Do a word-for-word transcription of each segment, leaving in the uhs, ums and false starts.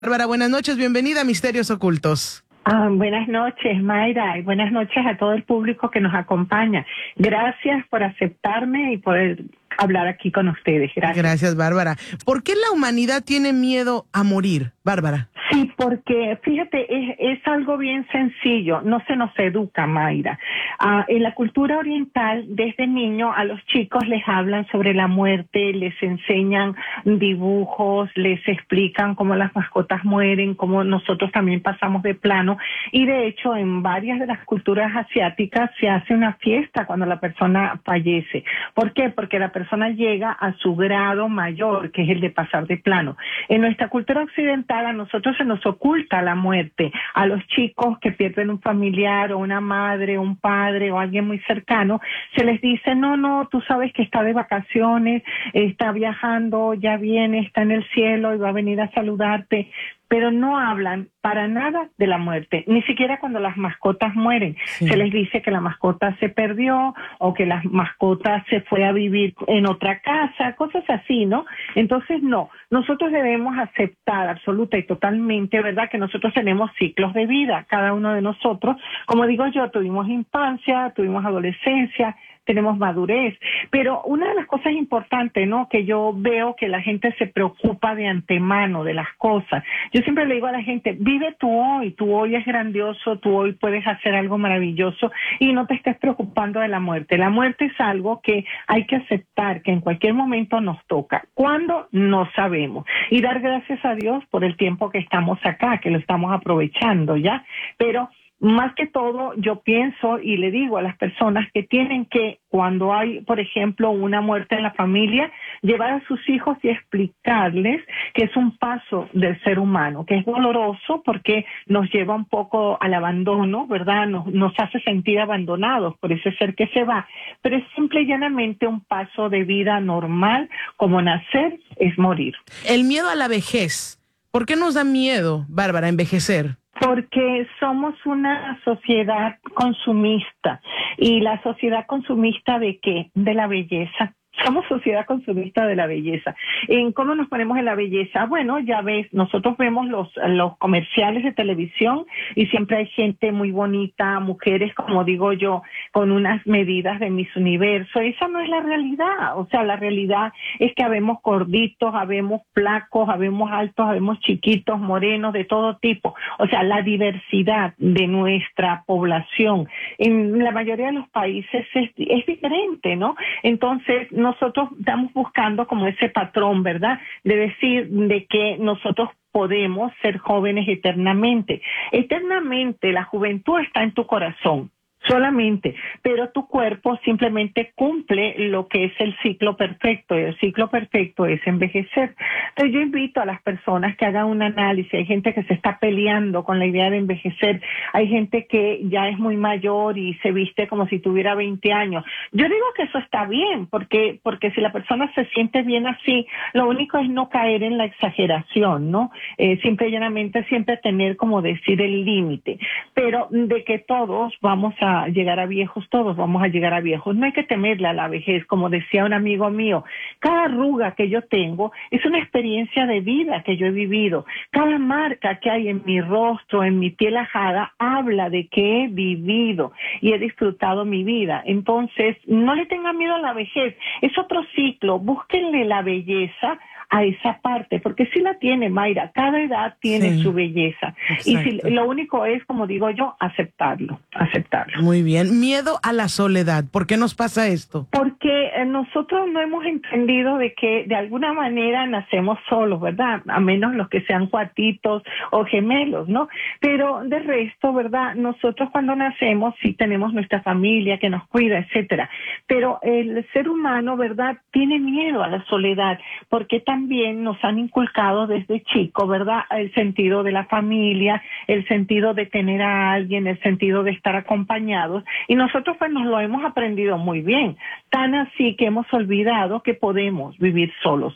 Bárbara, buenas noches, bienvenida a Misterios Ocultos. Ah, buenas noches, Mayra, y buenas noches a todo el público que nos acompaña. Gracias por aceptarme y poder hablar aquí con ustedes. Gracias. Gracias, Bárbara. ¿Por qué la humanidad tiene miedo a morir, Bárbara? Sí, porque fíjate, es, es algo bien sencillo, no se nos educa, Mayra. Ah, en la cultura oriental, desde niño a los chicos les hablan sobre la muerte, les enseñan dibujos, les explican cómo las mascotas mueren, cómo nosotros también pasamos de plano, y de hecho en varias de las culturas asiáticas se hace una fiesta cuando la persona fallece. ¿Por qué? Porque la persona llega a su grado mayor, que es el de pasar de plano. En nuestra cultura occidental a nosotros se nos oculta la muerte. A los chicos que pierden un familiar o una madre, un padre o alguien muy cercano, se les dice, no, no, tú sabes que está de vacaciones, está viajando, ya viene, está en el cielo y va a venir a saludarte. Pero no hablan para nada de la muerte, ni siquiera cuando las mascotas mueren. Sí. Se les dice que la mascota se perdió o que la mascota se fue a vivir en otra casa, cosas así, ¿no? Entonces, no, nosotros debemos aceptar absoluta y totalmente, ¿verdad?, que nosotros tenemos ciclos de vida, cada uno de nosotros. Como digo yo, tuvimos infancia, tuvimos adolescencia, tenemos madurez, pero una de las cosas importantes, ¿no?, que yo veo que la gente se preocupa de antemano de las cosas. Yo siempre le digo a la gente, vive tu hoy, tu hoy es grandioso, tu hoy puedes hacer algo maravilloso y no te estés preocupando de la muerte. La muerte es algo que hay que aceptar, que en cualquier momento nos toca. ¿Cuándo? No sabemos. Y dar gracias a Dios por el tiempo que estamos acá, que lo estamos aprovechando, ¿ya? Pero más que todo, yo pienso y le digo a las personas que tienen que, cuando hay, por ejemplo, una muerte en la familia, llevar a sus hijos y explicarles que es un paso del ser humano, que es doloroso porque nos lleva un poco al abandono, ¿verdad? Nos, nos hace sentir abandonados por ese ser que se va, pero es simple y llanamente un paso de vida normal, como nacer es morir. El miedo a la vejez. ¿Por qué nos da miedo, Bárbara, envejecer? Porque somos una sociedad consumista. ¿Y la sociedad consumista de qué? De la belleza. Somos sociedad consumista de la belleza. ¿En cómo nos ponemos en la belleza? Bueno, ya ves, nosotros vemos los, los comerciales de televisión y siempre hay gente muy bonita, mujeres, como digo yo, con unas medidas de Miss Universo. Esa no es la realidad. O sea, la realidad es que habemos gorditos, habemos flacos, habemos altos, habemos chiquitos, morenos, de todo tipo. O sea, la diversidad de nuestra población en la mayoría de los países es, es diferente, ¿no? Entonces, nosotros estamos buscando como ese patrón, ¿verdad?, de decir de que nosotros podemos ser jóvenes eternamente. Eternamente, la juventud está en tu corazón, solamente, pero tu cuerpo simplemente cumple lo que es el ciclo perfecto, y el ciclo perfecto es envejecer. Entonces yo invito a las personas que hagan un análisis. Hay gente que se está peleando con la idea de envejecer, hay gente que ya es muy mayor y se viste como si tuviera veinte años. Yo digo que eso está bien, porque, porque si la persona se siente bien así, lo único es no caer en la exageración, ¿no? Eh, simple y llanamente siempre tener, como decir, el límite, pero de que todos vamos a A llegar a viejos, todos vamos a llegar a viejos. No hay que temerle a la vejez, como decía un amigo mío. Cada arruga que yo tengo es una experiencia de vida que yo he vivido. Cada marca que hay en mi rostro, en mi piel ajada, habla de que he vivido y he disfrutado mi vida. Entonces, no le tengan miedo a la vejez. Es otro ciclo. Búsquenle la belleza a esa parte, porque sí la tiene, Mayra. Cada edad tiene sí, su belleza. Exacto. Y si, lo único es, como digo yo, aceptarlo, aceptarlo. Muy bien. Miedo a la soledad. ¿Por qué nos pasa esto? Porque eh, nosotros no hemos entendido de que de alguna manera nacemos solos, ¿verdad? A menos los que sean cuatitos o gemelos, ¿no? Pero de resto, ¿verdad? Nosotros cuando nacemos sí tenemos nuestra familia que nos cuida, etcétera. Pero el ser humano, ¿verdad?, tiene miedo a la soledad, porque también También nos han inculcado desde chico, ¿verdad?, el sentido de la familia, el sentido de tener a alguien, el sentido de estar acompañados, y nosotros pues nos lo hemos aprendido muy bien, tan así que hemos olvidado que podemos vivir solos.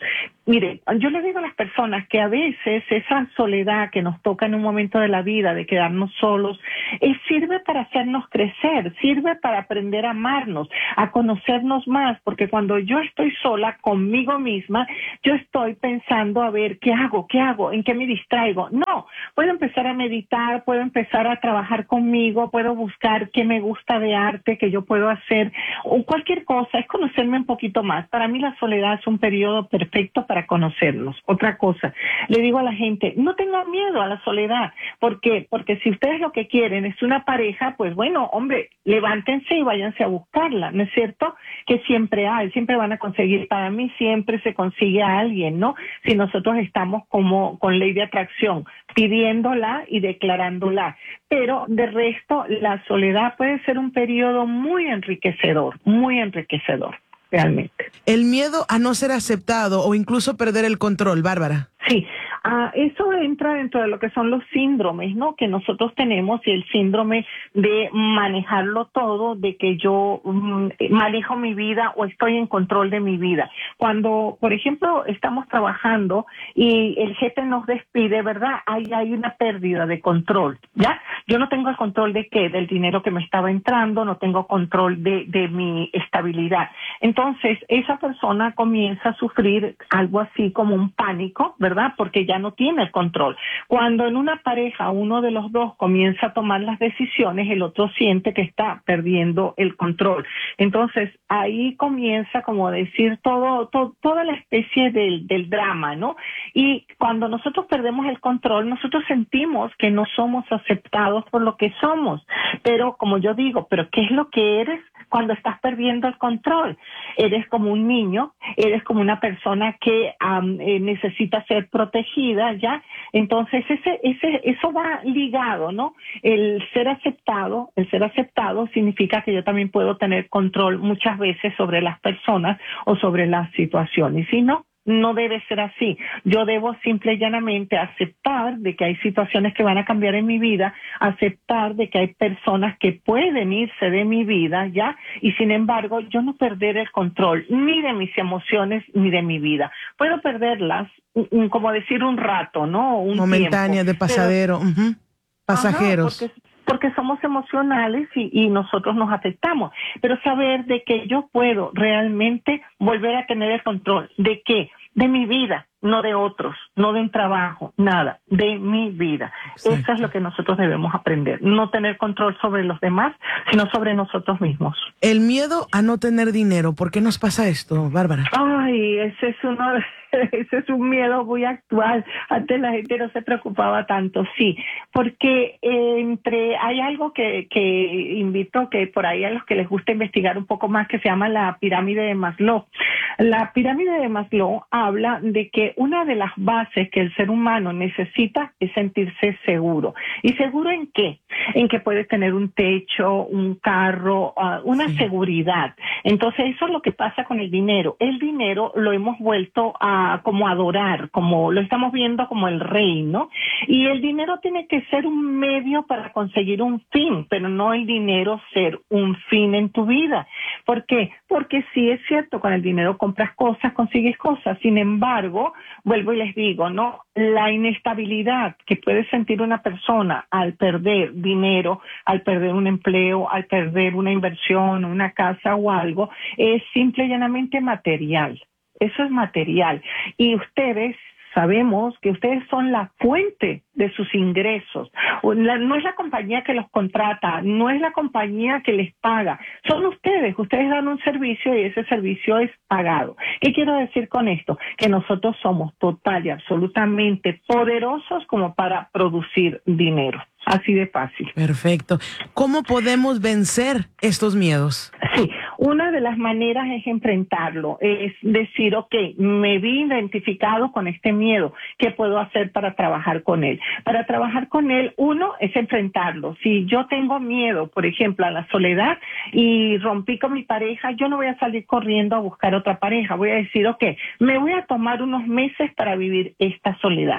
Mire, yo le digo a las personas que a veces esa soledad que nos toca en un momento de la vida, de quedarnos solos, eh, sirve para hacernos crecer, sirve para aprender a amarnos, a conocernos más, porque cuando yo estoy sola conmigo misma, yo estoy pensando a ver qué hago, qué hago, en qué me distraigo. No, puedo empezar a meditar, puedo empezar a trabajar conmigo, puedo buscar qué me gusta de arte, que yo puedo hacer, o cualquier cosa, es conocerme un poquito más. Para mí la soledad es un periodo perfecto para para conocernos. Otra cosa, le digo a la gente, no tengan miedo a la soledad. ¿Por qué? Porque si ustedes lo que quieren es una pareja, pues bueno, hombre, levántense y váyanse a buscarla, ¿no es cierto? Que siempre hay, siempre van a conseguir. Para mí siempre se consigue a alguien, ¿no? Si nosotros estamos como con ley de atracción, pidiéndola y declarándola. Pero de resto, la soledad puede ser un periodo muy enriquecedor, muy enriquecedor. Realmente. El miedo a no ser aceptado o incluso perder el control, Bárbara. Sí, uh, eso entra dentro de lo que son los síndromes, ¿no? Que nosotros tenemos, y el síndrome de manejarlo todo, de que yo um, manejo mi vida o estoy en control de mi vida. Cuando, por ejemplo, estamos trabajando y el jefe nos despide, ¿verdad? Ahí hay una pérdida de control, ¿ya? Yo no tengo el control de qué, del dinero que me estaba entrando, no tengo control de, de mi estabilidad. Entonces, esa persona comienza a sufrir algo así como un pánico, ¿verdad? Porque ya no tiene el control. Cuando en una pareja uno de los dos comienza a tomar las decisiones, el otro siente que está perdiendo el control. Entonces, ahí comienza como a decir todo, todo, toda la especie del, del drama, ¿no? Y cuando nosotros perdemos el control, nosotros sentimos que no somos aceptados por lo que somos. Pero, como yo digo, ¿pero qué es lo que eres cuando estás perdiendo el control? Eres como un niño, eres como una persona que um, eh, necesita ser protegida, ¿ya? Entonces, ese, ese, eso va ligado, ¿no? El ser aceptado, el ser aceptado significa que yo también puedo tener control muchas veces sobre las personas o sobre las situaciones. Y si no, no debe ser así. Yo debo simple y llanamente aceptar de que hay situaciones que van a cambiar en mi vida, aceptar de que hay personas que pueden irse de mi vida, ¿ya? Y sin embargo, yo no perder el control ni de mis emociones ni de mi vida. Puedo perderlas, como decir un rato, ¿no? Un momentánea, tiempo, de pasadero, pero, uh-huh. Pasajeros. Ajá, porque porque somos emocionales y, y nosotros nos afectamos. Pero saber de que yo puedo realmente volver a tener el control. ¿De qué? De mi vida, no de otros, no de un trabajo, nada, de mi vida. Exacto. Eso es lo que nosotros debemos aprender. No tener control sobre los demás, sino sobre nosotros mismos. El miedo a no tener dinero. ¿Por qué nos pasa esto, Bárbara? Ay, ese es uno de... Ese es un miedo muy actual. Antes la gente no se preocupaba tanto, sí, porque eh, entre hay algo que, que invito que por ahí a los que les gusta investigar un poco más, que se llama la pirámide de Maslow. La pirámide de Maslow habla de que una de las bases que el ser humano necesita es sentirse seguro. ¿Y seguro en qué? En que puedes tener un techo, un carro, uh, una sí. seguridad. Entonces eso es lo que pasa con el dinero. El dinero lo hemos vuelto a como adorar, como lo estamos viendo como el rey, ¿no? Y el dinero tiene que ser un medio para conseguir un fin, pero no el dinero ser un fin en tu vida. ¿Por qué? Porque sí es cierto, con el dinero compras cosas, consigues cosas. Sin embargo, vuelvo y les digo, ¿no? La inestabilidad que puede sentir una persona al perder dinero, al perder un empleo, al perder una inversión, una casa o algo, es simple y llanamente material. Eso es material. Y ustedes, sabemos que ustedes son la fuente de sus ingresos. No es la compañía que los contrata, no es la compañía que les paga. Son ustedes. Ustedes dan un servicio y ese servicio es pagado. ¿Qué quiero decir con esto? Que nosotros somos total y absolutamente poderosos como para producir dinero. Así de fácil. Perfecto. ¿Cómo podemos vencer estos miedos? Sí, una de las maneras es enfrentarlo, es decir, ok, me vi identificado con este miedo, ¿qué puedo hacer para trabajar con él? Para trabajar con él, uno, es enfrentarlo. Si yo tengo miedo, por ejemplo, a la soledad y rompí con mi pareja, yo no voy a salir corriendo a buscar otra pareja, voy a decir, ok, me voy a tomar unos meses para vivir esta soledad.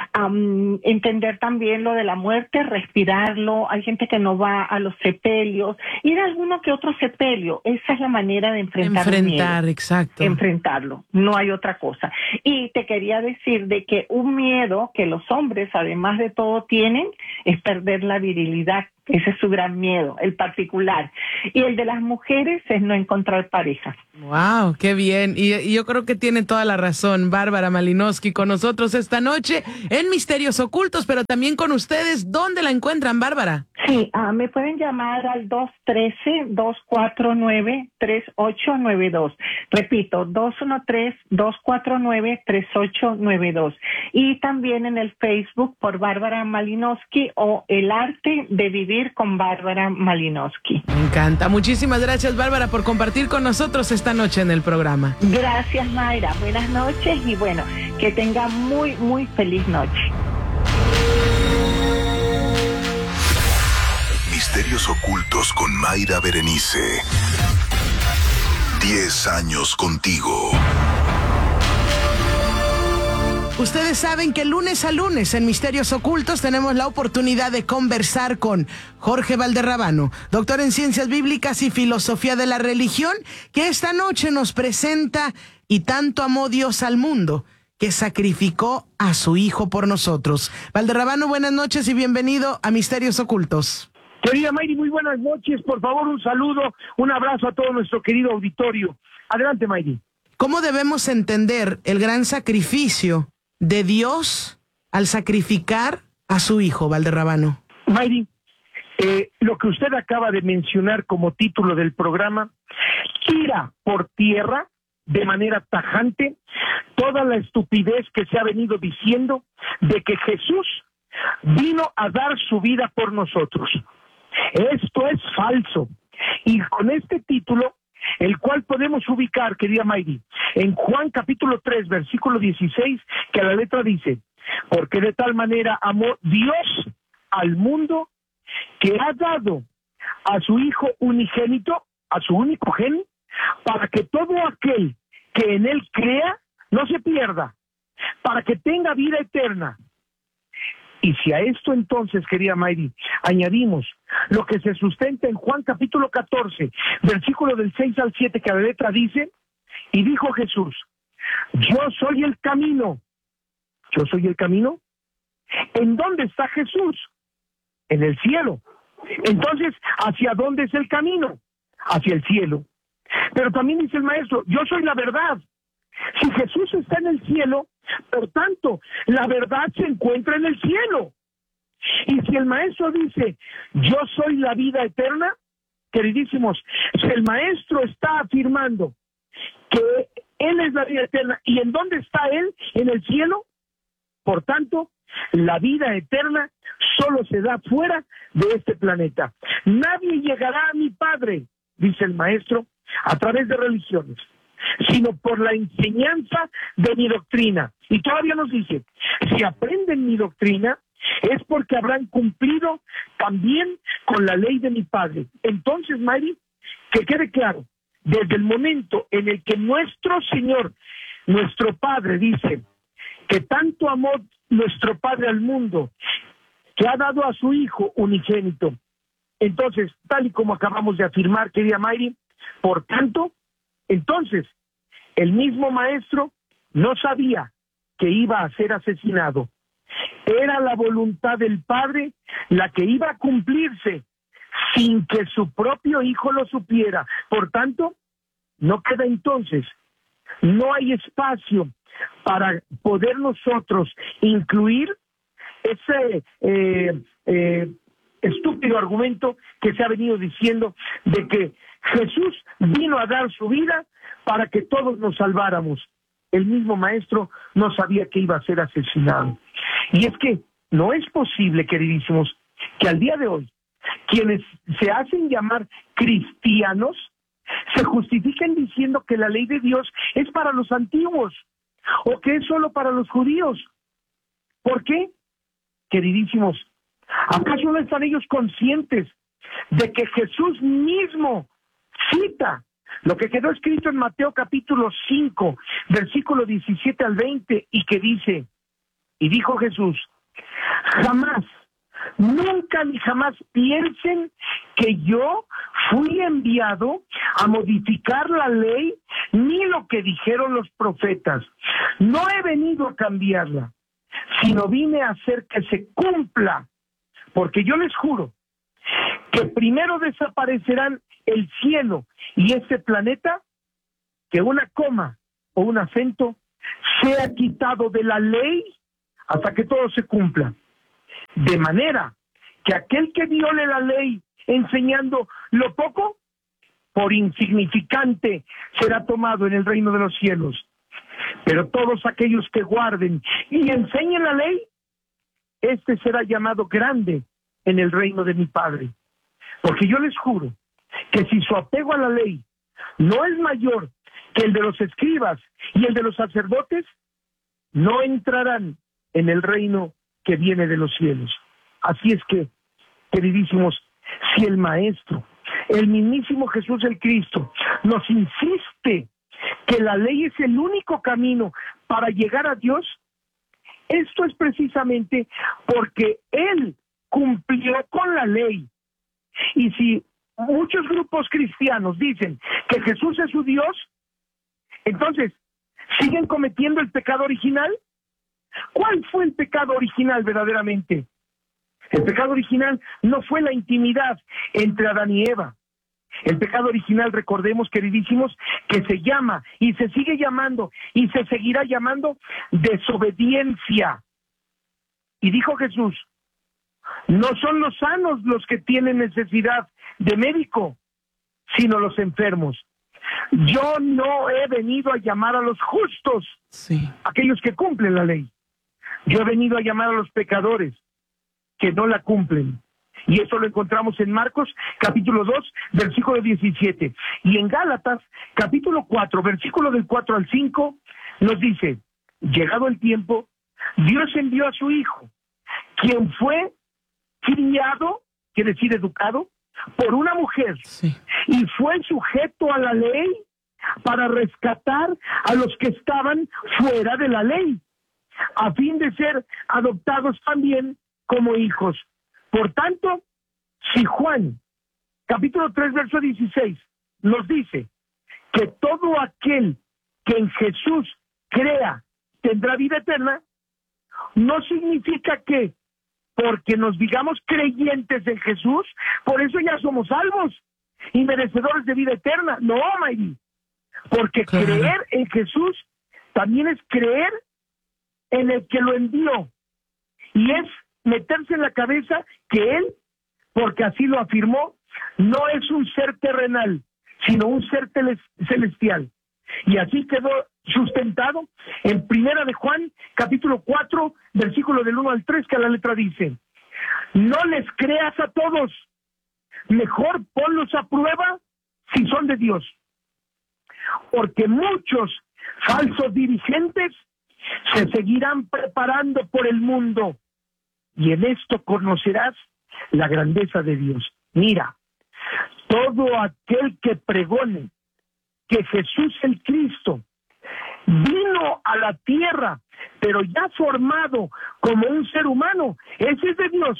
Um, entender también lo de la muerte, respirarlo, hay gente que no va a los sepelios, ir a alguno que otro sepelio, es esa es la manera de enfrentar Enfrentar, el miedo. exacto. Enfrentarlo, no hay otra cosa. Y te quería decir de que un miedo que los hombres, además de todo, tienen es perder la virilidad. Ese es su gran miedo, el particular. Y el de las mujeres es no encontrar pareja. Wow, qué bien. Y, y yo creo que tiene toda la razón Bárbara Malinowski con nosotros esta noche en Misterios Ocultos, pero también con ustedes. ¿Dónde la encuentran, Bárbara? Sí, uh, me pueden llamar al dos uno tres, dos cuatro nueve, tres ocho nueve dos. Repito, dos uno tres, dos cuatro nueve, tres ocho nueve dos. Y también en el Facebook por Bárbara Malinowski o El Arte de Vivir con Bárbara Malinowski. Me encanta. Muchísimas gracias, Bárbara, por compartir con nosotros esta noche en el programa. Gracias, Mayra. Buenas noches y bueno, que tenga muy, muy feliz noche. Misterios Ocultos con Mayra Berenice. Diez años contigo. Ustedes saben que lunes a lunes en Misterios Ocultos tenemos la oportunidad de conversar con Jorge Valderrabano, doctor en Ciencias Bíblicas y Filosofía de la Religión, que esta noche nos presenta Y tanto amó Dios al mundo, que sacrificó a su Hijo por nosotros. Valderrabano, buenas noches y bienvenido a Misterios Ocultos. Querida Mayri, muy buenas noches. Por favor, un saludo, un abrazo a todo nuestro querido auditorio. Adelante, Mayri. ¿Cómo debemos entender el gran sacrificio de Dios al sacrificar a su Hijo, Valderrabano? Mayri, eh, lo que usted acaba de mencionar como título del programa tira por tierra de manera tajante toda la estupidez que se ha venido diciendo de que Jesús vino a dar su vida por nosotros. Esto es falso. Y con este título, el cual podemos ubicar, querida Mayri, en Juan capítulo tres, versículo dieciséis, que la letra dice, porque de tal manera amó Dios al mundo que ha dado a su Hijo unigénito, a su único gen, para que todo aquel que en él crea no se pierda, para que tenga vida eterna. Y si a esto entonces, querida Mayri, añadimos lo que se sustenta en Juan capítulo catorce, versículo del seis al siete, que la letra dice, y dijo Jesús, yo soy el camino. ¿Yo soy el camino? ¿En dónde está Jesús? En el cielo. Entonces, ¿hacia dónde es el camino? Hacia el cielo. Pero también dice el maestro, yo soy la verdad. Si Jesús está en el cielo, por tanto, la verdad se encuentra en el cielo. Y si el maestro dice, yo soy la vida eterna, queridísimos, si el maestro está afirmando que él es la vida eterna, ¿y en dónde está él? En el cielo. Por tanto, la vida eterna solo se da fuera de este planeta. Nadie llegará a mi Padre, dice el maestro, a través de religiones, sino por la enseñanza de mi doctrina. Y todavía nos dice, si aprenden mi doctrina, es porque habrán cumplido también con la ley de mi Padre. Entonces, Mari, que quede claro, desde el momento en el que nuestro Señor, nuestro Padre, dice que tanto amó nuestro Padre al mundo, que ha dado a su Hijo unigénito, entonces, tal y como acabamos de afirmar, querida Mayri, por tanto, entonces, el mismo maestro no sabía que iba a ser asesinado. Era la voluntad del Padre la que iba a cumplirse sin que su propio Hijo lo supiera. Por tanto, no queda entonces, no hay espacio para poder nosotros incluir ese eh, eh, estúpido argumento que se ha venido diciendo de que Jesús vino a dar su vida para que todos nos salváramos. El mismo maestro no sabía que iba a ser asesinado. Y es que no es posible, queridísimos, que al día de hoy quienes se hacen llamar cristianos se justifiquen diciendo que la ley de Dios es para los antiguos o que es solo para los judíos. ¿Por qué? Queridísimos, ¿acaso no están ellos conscientes de que Jesús mismo cita lo que quedó escrito en Mateo capítulo cinco, versículo diecisiete al veinte, y que dice, y dijo Jesús, jamás, nunca ni jamás piensen que yo fui enviado a modificar la ley ni lo que dijeron los profetas. No he venido a cambiarla, sino vine a hacer que se cumpla, porque yo les juro que primero desaparecerán el cielo y este planeta que una coma o un acento sea quitado de la ley hasta que todo se cumpla. De manera que aquel que viole la ley enseñando lo poco, por insignificante será tomado en el reino de los cielos. Pero todos aquellos que guarden y enseñen la ley, este será llamado grande en el reino de mi Padre. Porque yo les juro que si su apego a la ley no es mayor que el de los escribas y el de los sacerdotes, no entrarán en el reino que viene de los cielos. Así es que, queridísimos, si el Maestro, el mismísimo Jesús el Cristo, nos insiste que la ley es el único camino para llegar a Dios, esto es precisamente porque Él cumplió con la ley. Y si muchos grupos cristianos dicen que Jesús es su Dios, entonces, ¿siguen cometiendo el pecado original? ¿Cuál fue el pecado original verdaderamente? El pecado original no fue la intimidad entre Adán y Eva. El pecado original, recordemos, queridísimos, que se llama y se sigue llamando y se seguirá llamando desobediencia. Y dijo Jesús, no son los sanos los que tienen necesidad de médico, sino los enfermos. Yo no he venido a llamar a los justos, sí, aquellos que cumplen la ley. Yo he venido a llamar a los pecadores que no la cumplen. Y eso lo encontramos en Marcos, capítulo dos, versículo diecisiete. Y en Gálatas, capítulo cuatro, versículo del cuatro al cinco, nos dice, llegado el tiempo, Dios envió a su Hijo, quien fue criado, quiere decir educado, por una mujer, sí, y fue sujeto a la ley para rescatar a los que estaban fuera de la ley, a fin de ser adoptados también como hijos. Por tanto, si Juan, capítulo tres, verso dieciséis, nos dice que todo aquel que en Jesús crea tendrá vida eterna, no significa que porque nos digamos creyentes en Jesús, por eso ya somos salvos y merecedores de vida eterna. No, Mayri, porque claro, creer en Jesús también es creer en el que lo envió, y es meterse en la cabeza que Él, porque así lo afirmó, no es un ser terrenal, sino un ser celestial. Y así quedó sustentado en Primera de Juan, capítulo cuatro, versículo del uno al tres, que a la letra dice, no les creas a todos, mejor ponlos a prueba si son de Dios. Porque muchos falsos dirigentes se seguirán preparando por el mundo, y en esto conocerás la grandeza de Dios. Mira, todo aquel que pregone que Jesús el Cristo vino a la tierra, pero ya formado como un ser humano, ese es de Dios.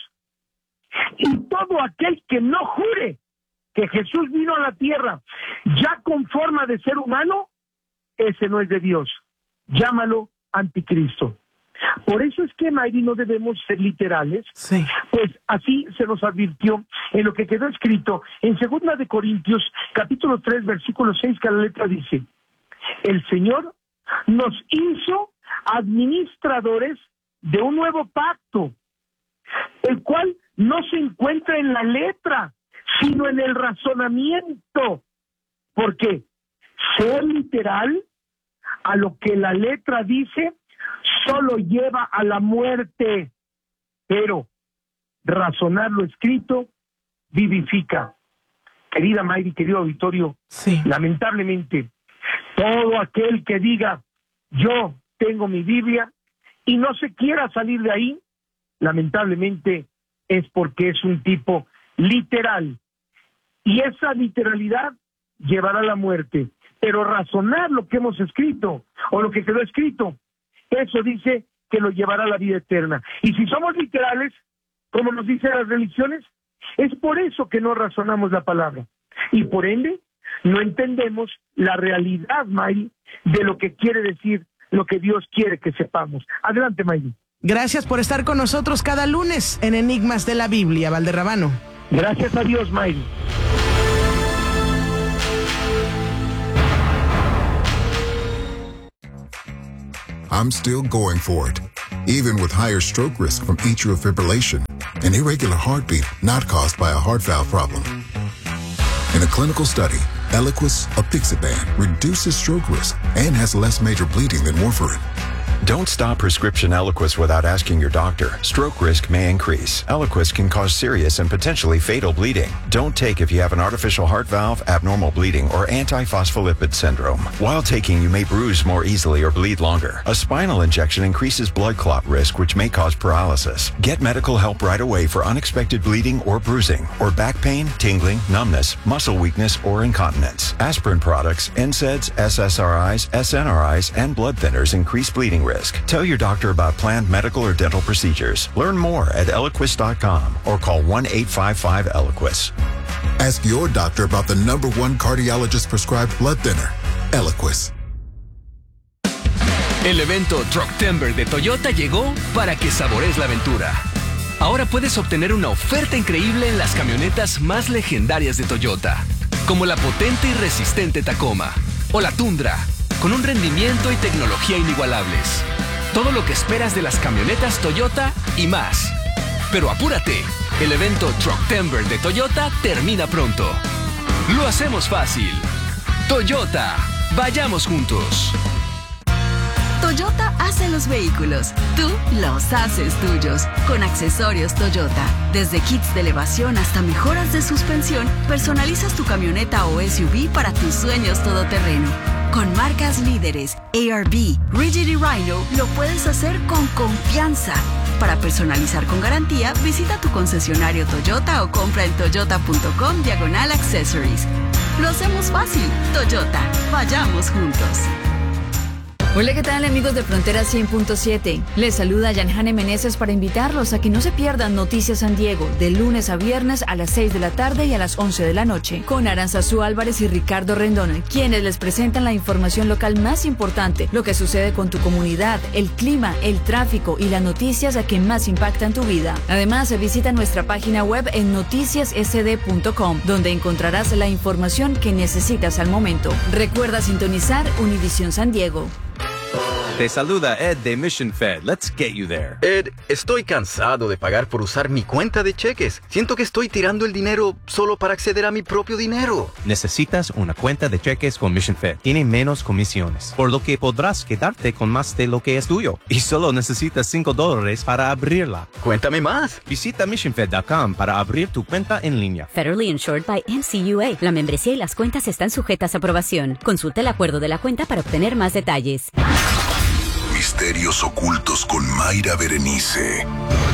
Y todo aquel que no jure que Jesús vino a la tierra ya con forma de ser humano, ese no es de Dios. Llámalo anticristo. Por eso es que, Mayri, no debemos ser literales, sí, pues así se nos advirtió en lo que quedó escrito en Segunda de Corintios, capítulo tres, versículo seis, que la letra dice, el Señor nos hizo administradores de un nuevo pacto, el cual no se encuentra en la letra, sino en el razonamiento, porque ser literal a lo que la letra dice solo lleva a la muerte, pero razonar lo escrito vivifica. Querida Mayri, querido auditorio, sí, lamentablemente, todo aquel que diga, yo tengo mi Biblia, y no se quiera salir de ahí, lamentablemente es porque es un tipo literal, y esa literalidad llevará a la muerte. Pero razonar lo que hemos escrito, o lo que quedó escrito, eso dice que lo llevará a la vida eterna. Y si somos literales, como nos dicen las religiones, es por eso que no razonamos la palabra. y por ende no entendemos la realidad, Mayri, de lo que quiere decir lo que Dios quiere que sepamos. Adelante, Mayri. Gracias por estar con nosotros cada lunes en Enigmas de la Biblia, Valderrabano. Gracias a Dios, Mayri. I'm still going for it, even with higher stroke risk from atrial fibrillation, an irregular heartbeat not caused by a heart valve problem. In a clinical study, Eliquis, apixaban, reduces stroke risk and has less major bleeding than warfarin. Don't stop prescription Eliquis without asking your doctor. Stroke risk may increase. Eliquis can cause serious and potentially fatal bleeding. Don't take if you have an artificial heart valve, abnormal bleeding, or antiphospholipid syndrome. While taking, you may bruise more easily or bleed longer. A spinal injection increases blood clot risk, which may cause paralysis. Get medical help right away for unexpected bleeding or bruising, or back pain, tingling, numbness, muscle weakness, or incontinence. Aspirin products, N SAIDs, S S R Is, S N R Is, and blood thinners increase bleeding risk. Tell your doctor about planned medical or dental procedures. Learn more at Eliquis dot com or call one eight five five Eliquis. Ask your doctor about the number one cardiologist prescribed blood thinner, Eliquis. El evento Trucktember de Toyota llegó para que saborees la aventura. Ahora puedes obtener una oferta increíble en las camionetas más legendarias de Toyota, como la potente y resistente Tacoma o la Tundra, con un rendimiento y tecnología inigualables. Todo lo que esperas de las camionetas Toyota y más. Pero apúrate, el evento Trucktember de Toyota termina pronto. Lo hacemos fácil. Toyota, vayamos juntos. Toyota hace los vehículos, tú los haces tuyos, con accesorios Toyota. Desde kits de elevación hasta mejoras de suspensión, personalizas tu camioneta o S U V para tus sueños todoterreno. Con marcas líderes, A R B, Rigid y Rhino, lo puedes hacer con confianza. Para personalizar con garantía, visita tu concesionario Toyota o compra en toyota punto com diagonal accessories. Lo hacemos fácil. Toyota, vayamos juntos. Hola, ¿qué tal, amigos de Frontera cien punto siete? Les saluda Yanjane Meneses para invitarlos a que no se pierdan Noticias San Diego de lunes a viernes a las seis de la tarde y a las once de la noche con Aranzazú Álvarez y Ricardo Rendón, quienes les presentan la información local más importante, lo que sucede con tu comunidad, el clima, el tráfico y las noticias a que más impactan tu vida. Además, visita nuestra página web en noticias s d punto com, donde encontrarás la información que necesitas al momento. Recuerda sintonizar Univisión San Diego. Te saluda Ed de Mission Fed. Let's get you there. Ed, estoy cansado de pagar por usar mi cuenta de cheques. Siento que estoy tirando el dinero solo para acceder a mi propio dinero. Necesitas una cuenta de cheques con Mission Fed. Tiene menos comisiones, por lo que podrás quedarte con más de lo que es tuyo. Y solo necesitas cinco dólares para abrirla. Cuéntame más. Visita mission fed punto com para abrir tu cuenta en línea. Federally insured by N C U A. La membresía y las cuentas están sujetas a aprobación. Consulta el acuerdo de la cuenta para obtener más detalles. Misterios ocultos con Mayra Berenice.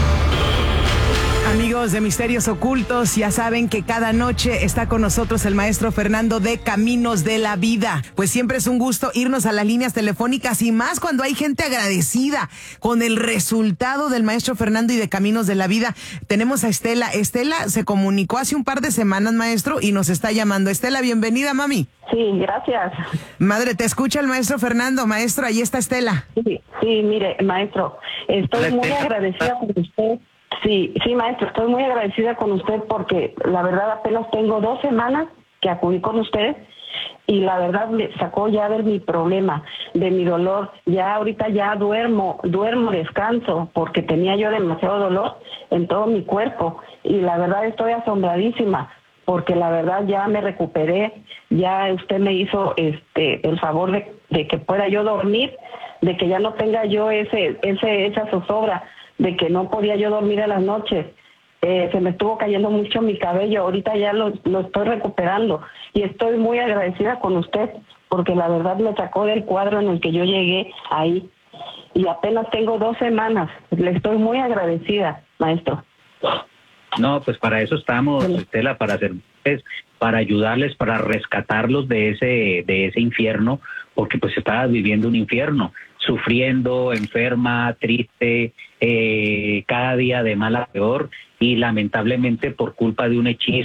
Amigos de Misterios Ocultos, ya saben que cada noche está con nosotros el maestro Fernando de Caminos de la Vida. Pues siempre es un gusto irnos a las líneas telefónicas y más cuando hay gente agradecida con el resultado del maestro Fernando y de Caminos de la Vida. Tenemos a Estela. Estela se comunicó hace un par de semanas, maestro, y nos está llamando. Estela, bienvenida, mami. Sí, gracias. Madre, te escucha el maestro Fernando. Maestro, ahí está Estela. Sí, sí, mire, maestro, estoy muy agradecida con usted. Sí, sí, maestro, estoy muy agradecida con usted porque la verdad apenas tengo dos semanas que acudí con usted y la verdad me sacó ya de mi problema, de mi dolor. Ya ahorita ya duermo, duermo, descanso porque tenía yo demasiado dolor en todo mi cuerpo y la verdad estoy asombradísima porque la verdad ya me recuperé, ya usted me hizo este el favor de, de que pueda yo dormir, de que ya no tenga yo ese ese esa zozobra, de que no podía yo dormir en las noches. Eh, se me estuvo cayendo mucho mi cabello, ahorita ya lo, lo estoy recuperando y estoy muy agradecida con usted porque la verdad me sacó del cuadro en el que yo llegué ahí y apenas tengo dos semanas. Le estoy muy agradecida, maestro. No, pues para eso estamos, Estela, para hacer, pues, para ayudarles, para rescatarlos de ese, de ese infierno, porque pues estabas viviendo un infierno, sufriendo, enferma, triste, eh, cada día de mal a peor, y lamentablemente por culpa de un hechizo,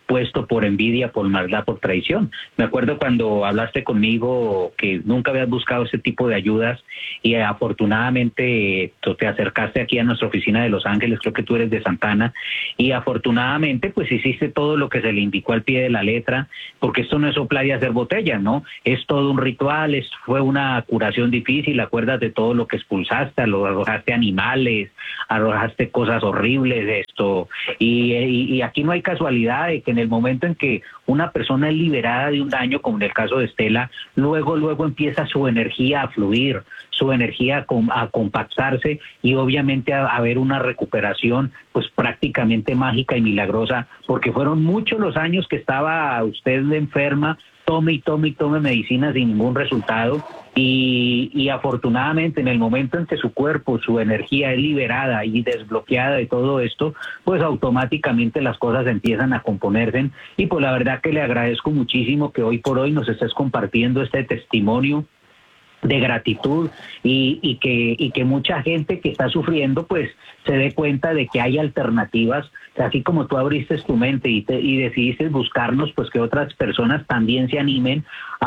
puesto por envidia, por maldad, por traición. Me acuerdo cuando hablaste conmigo que nunca habías buscado ese tipo de ayudas y eh, afortunadamente tú te acercaste aquí a nuestra oficina de Los Ángeles, creo que tú eres de Santana, y afortunadamente pues hiciste todo lo que se le indicó al pie de la letra, porque esto no es soplar y hacer botellas, ¿no? Es todo un ritual, es, fue una curación difícil, acuerdas de todo lo que expulsaste, arrojaste animales, arrojaste cosas horribles, esto, y, y, y aquí no hay casualidad de que en el momento en que una persona es liberada de un daño, como en el caso de Estela, luego, luego empieza su energía a fluir, su energía a, com a compactarse y obviamente a, a haber una recuperación pues prácticamente mágica y milagrosa, porque fueron muchos los años que estaba usted enferma, tome y tome y tome medicina sin ningún resultado, y, y afortunadamente en el momento en que su cuerpo, su energía es liberada y desbloqueada de todo esto, pues automáticamente las cosas empiezan a componerse, y pues la verdad que le agradezco muchísimo que hoy por hoy nos estés compartiendo este testimonio de gratitud y, y que y que mucha gente que está sufriendo pues se dé cuenta de que hay alternativas, así como tú abriste tu mente y, te, y decidiste buscarnos, pues que otras personas también se animen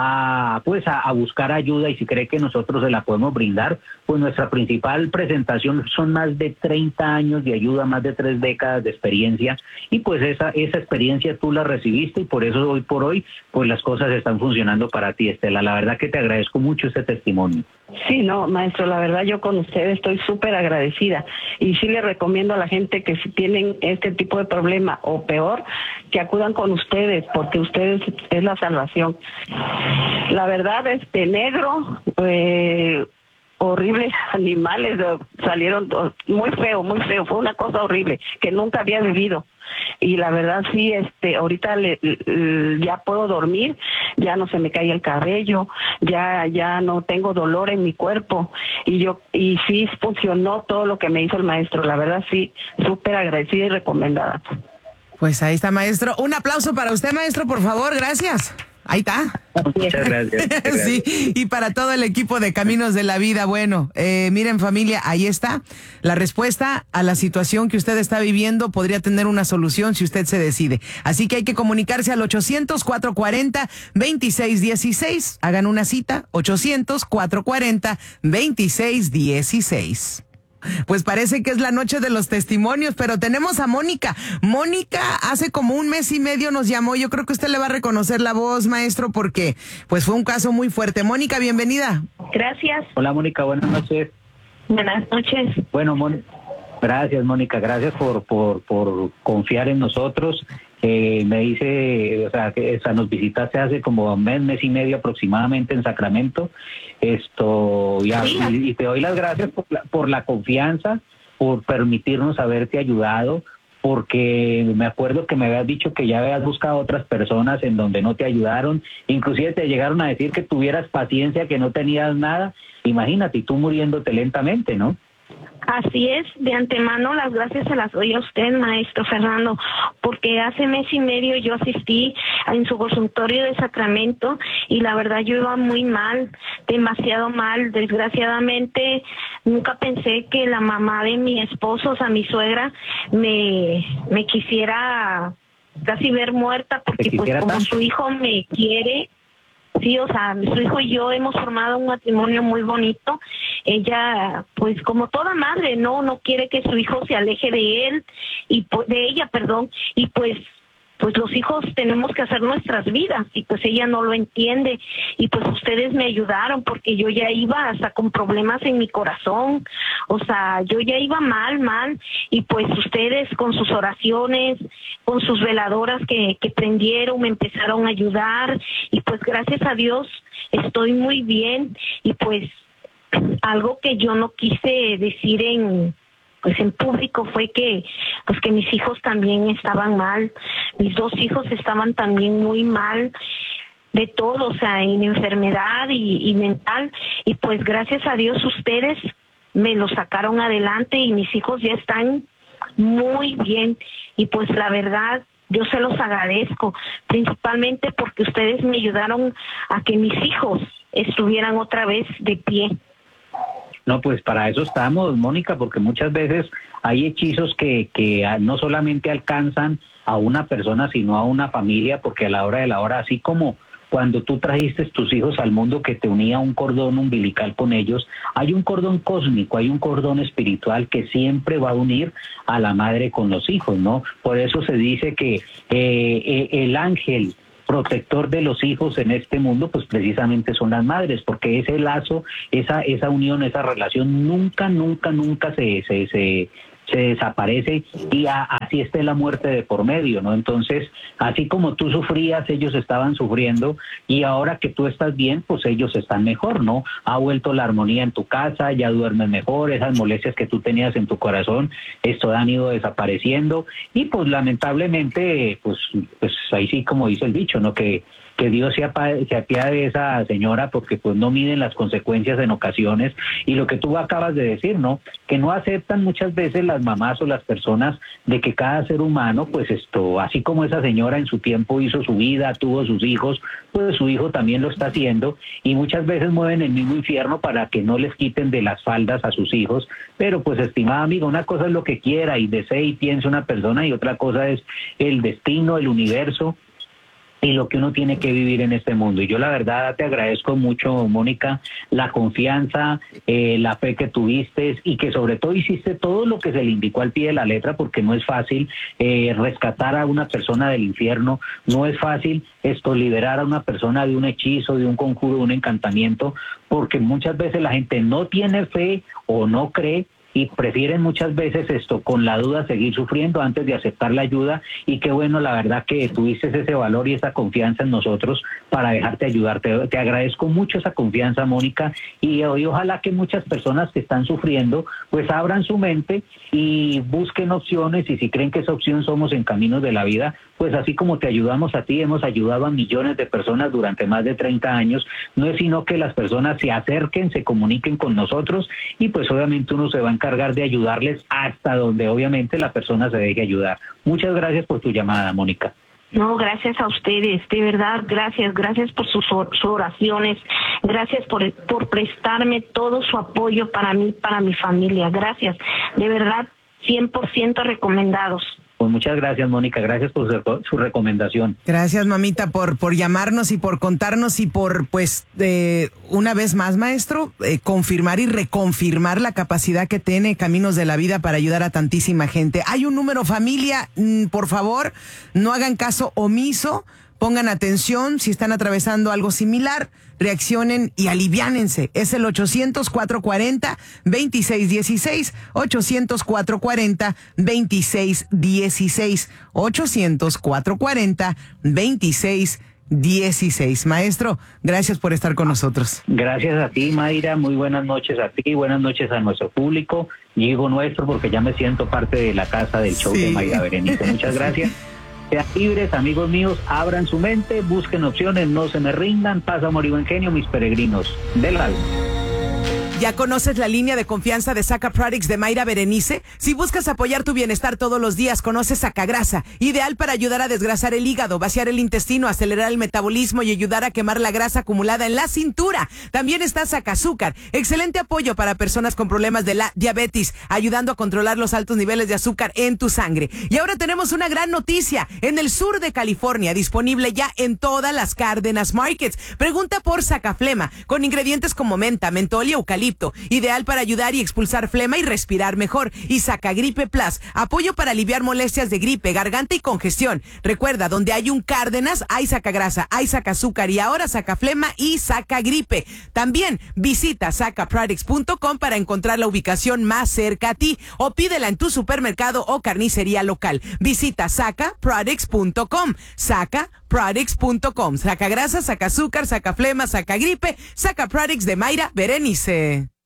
a pues a, a buscar ayuda, y si cree que nosotros se la podemos brindar, pues nuestra principal presentación son más de treinta años de ayuda, más de tres décadas de experiencia, y pues esa esa experiencia tú la recibiste y por eso hoy por hoy pues las cosas están funcionando para ti, Estela. La verdad que te agradezco mucho este testimonio. Sí, no, maestro, la verdad yo con usted estoy súper agradecida, y sí le recomiendo a la gente que si tienen este tipo de problema o peor, que acudan con ustedes, porque ustedes es la salvación. La verdad, este negro, eh, horribles animales salieron muy feo, muy feo, fue una cosa horrible que nunca había vivido. Y la verdad sí, este, ahorita le, le, ya puedo dormir, ya no se me cae el cabello, ya ya no tengo dolor en mi cuerpo, y yo y sí funcionó todo lo que me hizo el maestro. La verdad sí, súper agradecida y recomendada. Pues ahí está, maestro. Un aplauso para usted, maestro, por favor, gracias. Ahí está. Muchas gracias. Muchas gracias. Sí, y para todo el equipo de Caminos de la Vida, bueno, eh, miren familia, ahí está. La respuesta a la situación que usted está viviendo podría tener una solución si usted se decide. Así que hay que comunicarse al ochocientos, cuatrocientos cuarenta, veintiséis dieciséis. Hagan una cita, ochocientos, cuatrocientos cuarenta, veintiséis dieciséis. Pues parece que es la noche de los testimonios, pero tenemos a Mónica. Mónica hace como un mes y medio nos llamó. Yo creo que usted le va a reconocer la voz, maestro, porque pues fue un caso muy fuerte. Mónica, bienvenida. Gracias. Hola, Mónica, buenas noches. Buenas noches. Bueno, Mónica, gracias, Mónica, gracias por, por, por confiar en nosotros. Eh, me dice, o sea, que o sea, nos visitaste hace como un mes, mes y medio aproximadamente en Sacramento. Esto, ya, sí. y, y te doy las gracias por la, por la confianza, por permitirnos haberte ayudado, porque me acuerdo que me habías dicho que ya habías buscado a otras personas en donde no te ayudaron, inclusive te llegaron a decir que tuvieras paciencia, que no tenías nada. Imagínate, tú muriéndote lentamente, ¿no? Así es, de antemano las gracias se las doy a usted, maestro Fernando, porque hace mes y medio yo asistí en su consultorio de Sacramento y la verdad yo iba muy mal, demasiado mal. Desgraciadamente nunca pensé que la mamá de mi esposo, o sea, mi suegra, me, me quisiera casi ver muerta, porque pues como tanto? Su hijo me quiere. Sí, o sea, su hijo y yo hemos formado un matrimonio muy bonito. Ella, pues como toda madre, no no quiere que su hijo se aleje de él y de ella, perdón, y pues pues los hijos tenemos que hacer nuestras vidas, y pues ella no lo entiende, y pues ustedes me ayudaron, porque yo ya iba hasta con problemas en mi corazón, o sea, yo ya iba mal, mal, y pues ustedes con sus oraciones, con sus veladoras que, que prendieron, me empezaron a ayudar, y pues gracias a Dios estoy muy bien, y pues algo que yo no quise decir en... pues en público fue que pues que mis hijos también estaban mal, mis dos hijos estaban también muy mal de todo, o sea, en enfermedad y, y mental, y pues gracias a Dios ustedes me lo sacaron adelante y mis hijos ya están muy bien, y pues la verdad yo se los agradezco, principalmente porque ustedes me ayudaron a que mis hijos estuvieran otra vez de pie. No, pues para eso estamos, Mónica, porque muchas veces hay hechizos que, que no solamente alcanzan a una persona, sino a una familia, porque a la hora de la hora, así como cuando tú trajiste tus hijos al mundo que te unía un cordón umbilical con ellos, hay un cordón cósmico, hay un cordón espiritual que siempre va a unir a la madre con los hijos, ¿no? Por eso se dice que eh, eh, el ángel protector de los hijos en este mundo, pues precisamente son las madres, porque ese lazo, esa esa unión, esa relación nunca, nunca, nunca se se se, se desaparece, y a, así esté la muerte de por medio, ¿no? Entonces, así como tú sufrías, ellos estaban sufriendo, y ahora que tú estás bien, pues ellos están mejor, ¿no? Ha vuelto la armonía en tu casa, ya duermes mejor, esas molestias que tú tenías en tu corazón, esto han ido desapareciendo, y pues lamentablemente, pues, pues ahí sí, como dice el dicho, ¿no? Que que Dios se apiade de esa señora, porque pues no miden las consecuencias en ocasiones, y lo que tú acabas de decir, ¿no? Que no aceptan muchas veces las mamás o las personas de que cada ser humano, pues esto, así como esa señora en su tiempo hizo su vida, tuvo sus hijos, pues su hijo también lo está haciendo, y muchas veces mueven el mismo infierno para que no les quiten de las faldas a sus hijos. Pero pues, estimada amiga, una cosa es lo que quiera y desee y piense una persona, y otra cosa es el destino, el universo y lo que uno tiene que vivir en este mundo. Y yo la verdad te agradezco mucho, Mónica, la confianza, eh, la fe que tuviste, y que sobre todo hiciste todo lo que se le indicó al pie de la letra, porque no es fácil eh, rescatar a una persona del infierno, no es fácil esto liberar a una persona de un hechizo, de un conjuro, de un encantamiento, porque muchas veces la gente no tiene fe o no cree, y prefieren muchas veces esto, con la duda, seguir sufriendo antes de aceptar la ayuda. Y qué bueno, la verdad, que tuviste ese valor y esa confianza en nosotros para dejarte ayudar. Te, te agradezco mucho esa confianza, Mónica, y hoy ojalá que muchas personas que están sufriendo pues abran su mente y busquen opciones, y si creen que esa opción somos En Caminos de la Vida, pues así como te ayudamos a ti, hemos ayudado a millones de personas durante más de treinta años, no es sino que las personas se acerquen, se comuniquen con nosotros, y pues obviamente uno se va a encargar de ayudarles hasta donde obviamente la persona se deje ayudar. Muchas gracias por tu llamada, Mónica. No, gracias a ustedes, de verdad, gracias, gracias por sus, sus oraciones, gracias por, por prestarme todo su apoyo para mí, para mi familia, gracias, de verdad, cien por ciento recomendados. Pues muchas gracias, Mónica, gracias por su, su recomendación. Gracias, mamita, por por llamarnos y por contarnos, y por, pues, eh, una vez más, maestro, eh, confirmar y reconfirmar la capacidad que tiene Caminos de la Vida para ayudar a tantísima gente. Hay un número, familia, mmm, por favor, no hagan caso omiso, pongan atención, si están atravesando algo similar, reaccionen y aliviánense. Es el ochocientos, cuatrocientos cuarenta, veintiséis dieciséis, ochocientos, cuatrocientos cuarenta, veintiséis dieciséis, ochocientos, cuatrocientos cuarenta, veintiséis dieciséis. Maestro, gracias por estar con nosotros. Gracias a ti, Mayra, muy buenas noches a ti, buenas noches a nuestro público, y digo nuestro porque ya me siento parte de la casa del show sí. de Mayra Berenice. Muchas gracias. Sean libres, amigos míos, abran su mente, busquen opciones, no se me rindan, paz, amor y buen genio, mis peregrinos del alma. ¿Ya conoces la línea de confianza de Saca Products de Mayra Berenice? Si buscas apoyar tu bienestar todos los días, conoce Sacagrasa, ideal para ayudar a desgrasar el hígado, vaciar el intestino, acelerar el metabolismo y ayudar a quemar la grasa acumulada en la cintura. También está Sacazúcar, excelente apoyo para personas con problemas de la diabetes, ayudando a controlar los altos niveles de azúcar en tu sangre. Y ahora tenemos una gran noticia, en el sur de California, disponible ya en todas las Cárdenas Markets. Pregunta por Sacaflema, con ingredientes como menta, mentol y eucalipto, ideal para ayudar y expulsar flema y respirar mejor. Y Sacagripe Plus, apoyo para aliviar molestias de gripe, garganta y congestión. Recuerda, donde hay un Cárdenas, hay Sacagrasa, hay Sacazúcar y ahora Sacaflema y Sacagripe. También visita saca products punto com para encontrar la ubicación más cerca a ti, o pídela en tu supermercado o carnicería local. Visita saca products punto com. saca products punto com. Sacagrasa, Sacazúcar, Sacaflema, Sacagripe, Saca Products de Mayra Berenice.